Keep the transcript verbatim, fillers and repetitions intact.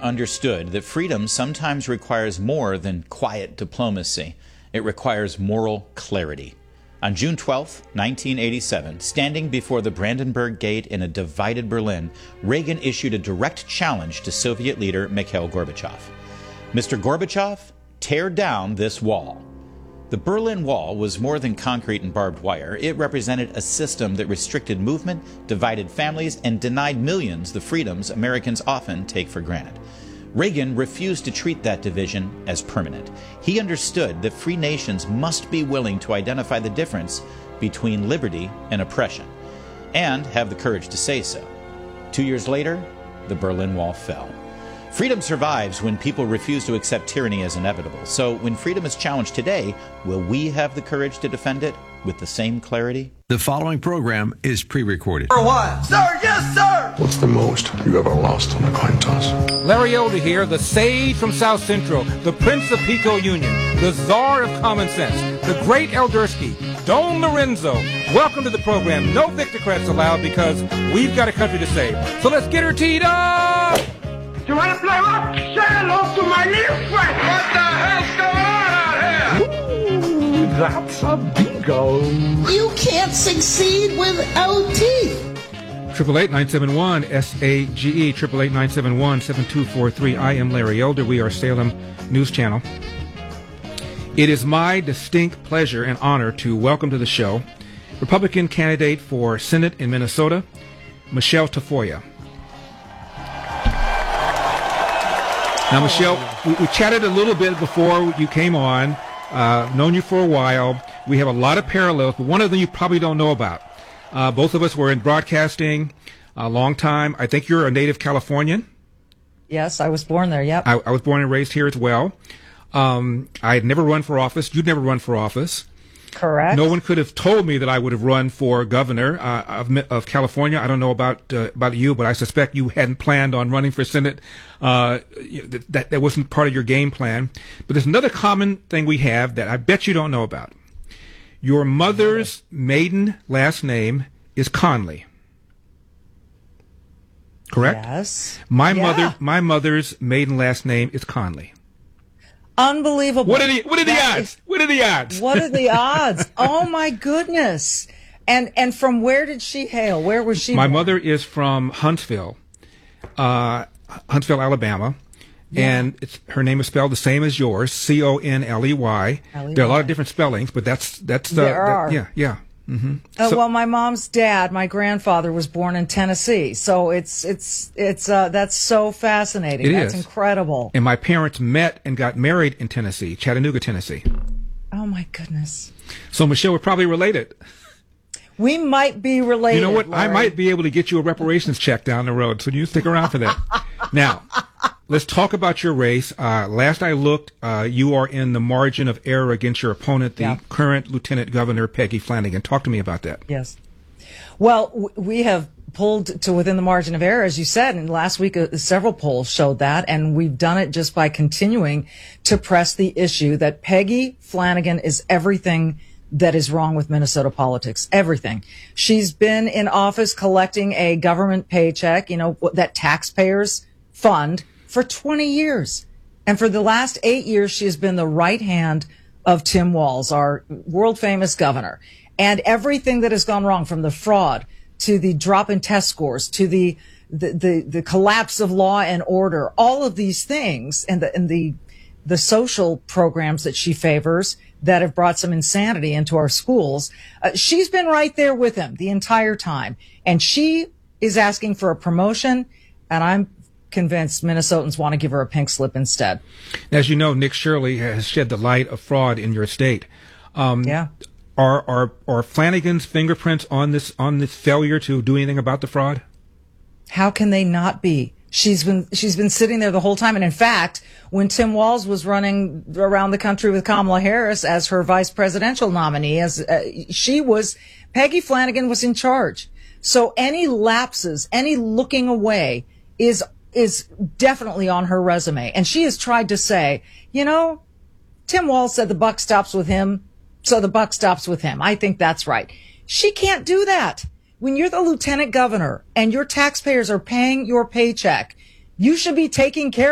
understood that freedom sometimes requires more than quiet diplomacy. It requires moral clarity. On June twelfth, nineteen eighty-seven, standing before the Brandenburg Gate in a divided Berlin, Reagan issued a direct challenge to Soviet leader Mikhail Gorbachev. Mister Gorbachev, tear down this wall. The Berlin Wall was more than concrete and barbed wire. It represented a system that restricted movement, divided families, and denied millions the freedoms Americans often take for granted. Reagan refused to treat that division as permanent. He understood that free nations must be willing to identify the difference between liberty and oppression, and have the courage to say so. Two years later, the Berlin Wall fell. Freedom survives when people refuse to accept tyranny as inevitable. So when freedom is challenged today, will we have the courage to defend it with the same clarity? The following program is pre-recorded. For what? Sir, yes, sir! What's the most you ever lost on a coin toss? Larry Elder here, the sage from South Central, the Prince of Pico Union, the czar of common sense, the great Eldersky, Don Lorenzo. Welcome to the program. No Victocrats allowed because we've got a country to save. So let's get her teed up! You want to play rock? Say hello to my little friend. What the hell's going on out here? Ooh, that's a bingo. You can't succeed without teeth. Triple eight nine seven one S A G E triple eight nine seven one seven two four three. I am Larry Elder. We are Salem News Channel. It is my distinct pleasure and honor to welcome to the show Republican candidate for Senate in Minnesota, Michelle Tafoya. Now, Michelle, we, we chatted a little bit before you came on, uh, known you for a while. We have a lot of parallels, but one of them you probably don't know about. Uh, both of us were in broadcasting a long time. I think you're a native Californian. Yes, I was born there, yep. I, I was born and raised here as well. Um, I had never run for office. You'd never run for office. Correct. No one could have told me that I would have run for governor uh, of, of California. I don't know about uh, about you, but I suspect you hadn't planned on running for Senate. Uh, that that wasn't part of your game plan. But there's another common thing we have that I bet you don't know about. Your mother's maiden last name is Conley. Correct? Yes. My yeah. mother, my mother's maiden last name is Conley. Unbelievable. What are the what are the That odds? is, what are the odds? What are the odds? Oh my goodness. And and from where did she hail? Where was she My born? mother is from Huntsville, uh, Huntsville, Alabama, yeah. and it's, her name is spelled the same as yours, C O N L E Y. There are a lot of different spellings, but that's that's the there are. That, yeah yeah. Mm-hmm. Uh, so, well, my mom's dad, my grandfather, was born in Tennessee, so it's it's it's uh, that's so fascinating. It that's is. incredible. And my parents met and got married in Tennessee, Chattanooga, Tennessee. Oh my goodness. So Michelle, we're probably related. We might be related. You know what? Larry. I might be able to get you a reparations check down the road, so you stick around for that. Now, let's talk about your race. Uh, last I looked, uh, you are in the margin of error against your opponent, the yeah. current Lieutenant Governor Peggy Flanagan. Talk to me about that. Yes. Well, w- we have pulled to within the margin of error, as you said, and last week uh, several polls showed that, and we've done it just by continuing to press the issue that Peggy Flanagan is everything that is wrong with Minnesota politics. Everything. She's been in office collecting a government paycheck, you know, that taxpayers fund for twenty years. And for the last eight years, she has been the right hand of Tim Walz, our world famous governor. And everything that has gone wrong, from the fraud to the drop in test scores to the, the, the, the collapse of law and order, all of these things and the, and the, the social programs that she favors that have brought some insanity into our schools. Uh, she's been right there with him the entire time. And she is asking for a promotion. And I'm convinced Minnesotans want to give her a pink slip instead. As you know, Nick Shirley has shed the light of fraud in your state. Um, yeah. Are, are, are Flanagan's fingerprints on this, on this failure to do anything about the fraud? How can they not be? She's been, she's been sitting there the whole time. And in fact, when Tim Walz was running around the country with Kamala Harris as her vice presidential nominee, as uh, she was, Peggy Flanagan was in charge. So any lapses, any looking away is, is definitely on her resume. And she has tried to say, you know, Tim Walz said the buck stops with him, so the buck stops with him. I think that's right. She can't do that. When you're the lieutenant governor and your taxpayers are paying your paycheck, you should be taking care